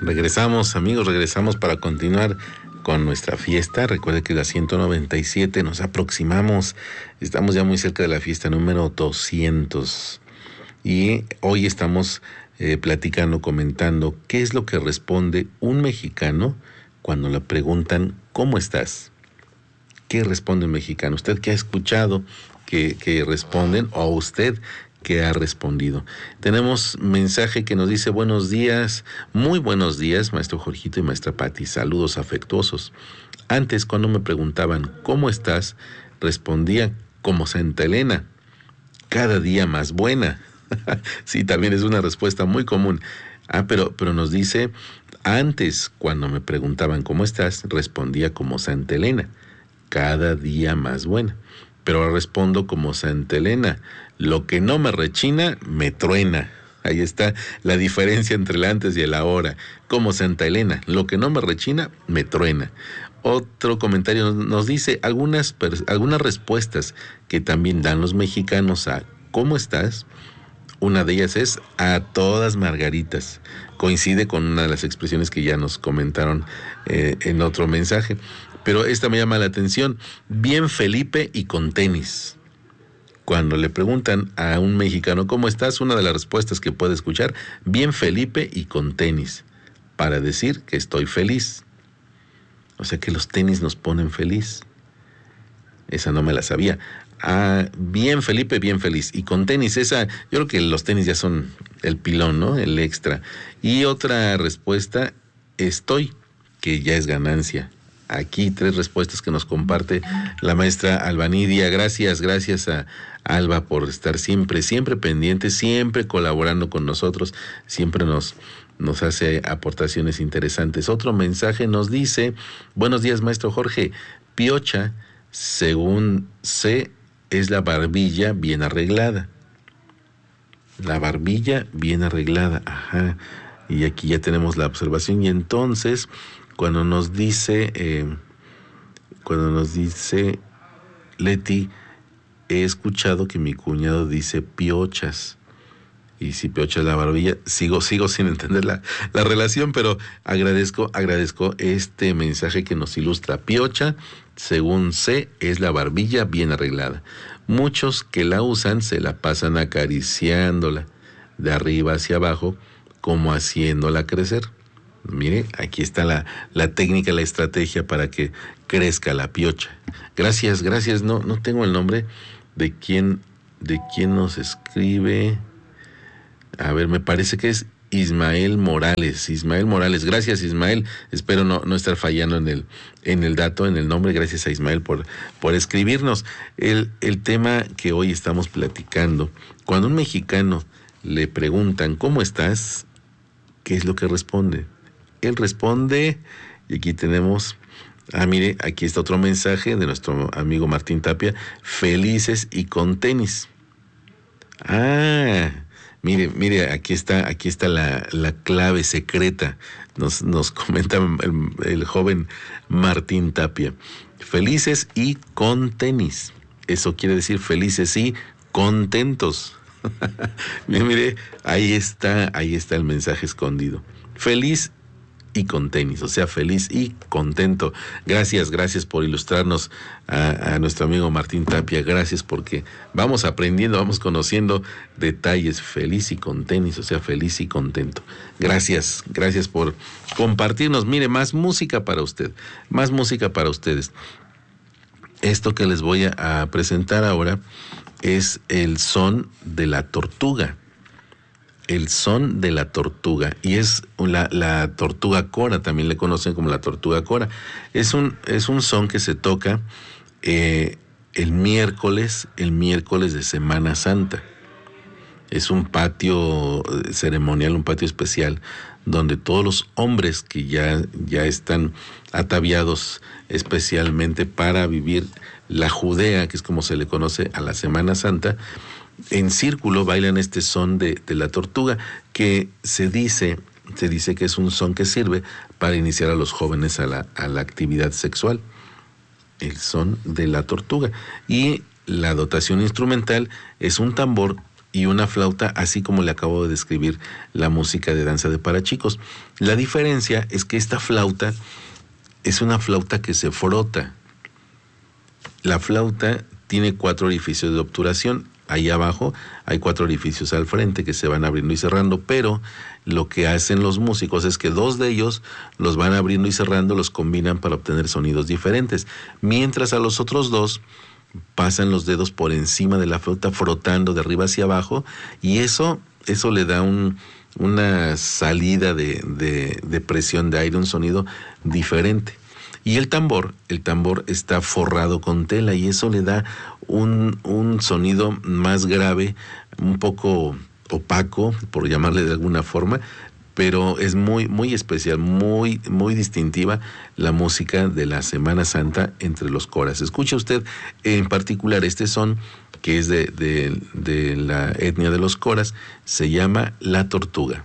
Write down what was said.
Regresamos, amigos, regresamos para continuar con nuestra fiesta. Recuerde que la 197 nos aproximamos, estamos ya muy cerca de la fiesta número 200. Y hoy estamos platicando, comentando qué es lo que responde un mexicano cuando le preguntan ¿cómo estás? ¿Qué responde un mexicano? ¿Usted qué ha escuchado que responden o usted que ha respondido? Tenemos mensaje que nos dice buenos días, muy buenos días, maestro Jorgito y maestra Pati, saludos afectuosos. Antes, cuando me preguntaban ¿cómo estás?, respondía como Santa Elena, cada día más buena. Sí, también es una respuesta muy común. Pero nos dice, antes, cuando me preguntaban ¿cómo estás?, respondía como Santa Elena, cada día más buena. Pero ahora respondo como Santa Elena, lo que no me rechina, me truena. Ahí está la diferencia entre el antes y el ahora. Como Santa Elena, lo que no me rechina, me truena. Otro comentario nos dice algunas respuestas que también dan los mexicanos a ¿cómo estás? Una de ellas es a todas margaritas. Coincide con una de las expresiones que ya nos comentaron en otro mensaje. Pero esta me llama la atención. Bien Felipe y con tenis. Cuando le preguntan a un mexicano ¿cómo estás?, una de las respuestas que puede escuchar, bien Felipe y con tenis, para decir que estoy feliz. O sea que los tenis nos ponen feliz. Esa no me la sabía. Bien Felipe, bien feliz. Y con tenis, yo creo que los tenis ya son el pilón, ¿no? El extra. Y otra respuesta, estoy, que ya es ganancia. Aquí 3 respuestas que nos comparte la maestra Albanidia. Gracias a Alba por estar siempre pendiente, siempre colaborando con nosotros, siempre nos hace aportaciones interesantes. Otro mensaje nos dice, buenos días maestro Jorge, piocha, según sé, es la barbilla bien arreglada. La barbilla bien arreglada, ajá. Y aquí ya tenemos la observación. Y entonces, cuando nos dice Leti, he escuchado que mi cuñado dice piochas. Y si piocha la barbilla, sigo sin entender la relación, pero agradezco este mensaje que nos ilustra. Piocha, según sé, es la barbilla bien arreglada. Muchos que la usan se la pasan acariciándola de arriba hacia abajo, como haciéndola crecer. Mire, aquí está la técnica, la estrategia para que crezca la piocha. Gracias, no tengo el nombre de quién nos escribe. A ver, me parece que es Ismael Morales. Gracias Ismael, espero no estar fallando en el dato, en el nombre. Gracias a Ismael por escribirnos. El tema que hoy estamos platicando, cuando a un mexicano le preguntan ¿cómo estás?, ¿qué es lo que responde? Él responde, y aquí tenemos, mire, aquí está otro mensaje de nuestro amigo Martín Tapia, felices y con tenis. Mire, aquí está la clave secreta, nos comenta el joven Martín Tapia. Felices y con tenis. Eso quiere decir felices y contentos. Mire, ahí está el mensaje escondido. Feliz y con tenis, o sea, feliz y contento. Gracias por ilustrarnos a nuestro amigo Martín Tapia. Gracias porque vamos aprendiendo, vamos conociendo detalles. Feliz y con tenis, o sea, feliz y contento. Gracias por compartirnos. Mire, más música para ustedes. Esto que les voy a presentar ahora es el son de la tortuga. El son de la tortuga, y es la tortuga cora, también le conocen como la tortuga cora. Es un son que se toca el miércoles de Semana Santa. Es un patio ceremonial, un patio especial, donde todos los hombres que ya están ataviados especialmente para vivir la Judea, que es como se le conoce a la Semana Santa, en círculo bailan este son de la tortuga, que se dice que es un son que sirve para iniciar a los jóvenes a la actividad sexual. El son de la tortuga. Y la dotación instrumental es un tambor y una flauta, así como le acabo de describir la música de danza de para chicos. La diferencia es que esta flauta es una flauta que se frota. La flauta tiene 4 orificios de obturación. Ahí abajo hay 4 orificios al frente que se van abriendo y cerrando, pero lo que hacen los músicos es que 2 de ellos los van abriendo y cerrando, los combinan para obtener sonidos diferentes, mientras a los otros 2 pasan los dedos por encima de la flauta frotando de arriba hacia abajo, y eso le da una salida de presión de aire, un sonido diferente. Y el tambor está forrado con tela y eso le da un sonido más grave, un poco opaco, por llamarle de alguna forma, pero es muy, muy especial, muy, muy distintiva la música de la Semana Santa entre los coras. Escuche usted en particular este son, que es de la etnia de los coras, se llama La Tortuga.